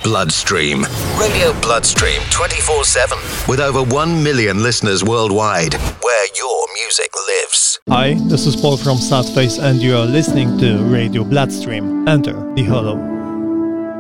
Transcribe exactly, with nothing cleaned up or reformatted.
Bloodstream. Radio Bloodstream twenty-four seven. With over one million listeners worldwide. Where your music lives. Hi, this is Paul from Sadface and you are listening to Radio Bloodstream. Enter the Hollow.